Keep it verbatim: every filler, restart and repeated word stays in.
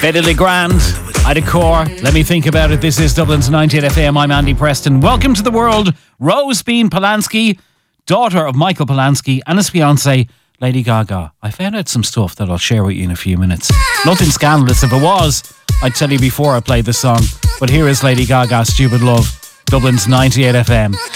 Fiddly Grand, Ida Core, let me think about it. This is Dublin's ninety-eight F M. I'm Andy Preston. Welcome to the world. Rose Bean Polanski, daughter of Michael Polanski, and his fiancée, Lady Gaga. I found out some stuff that I'll share with you in a few minutes. Nothing scandalous. If it was, I'd tell you before I played the song. But here is Lady Gaga, Stupid Love, Dublin's ninety-eight F M.